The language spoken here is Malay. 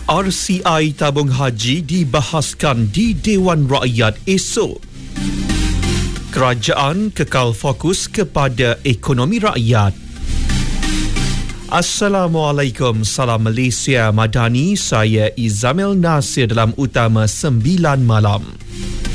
RCI tabung haji dibahaskan di Dewan Rakyat esok. Kerajaan kekal fokus kepada ekonomi rakyat. Assalamualaikum, salam Malaysia Madani. Saya Izamil Nasir dalam Utama 9 Malam.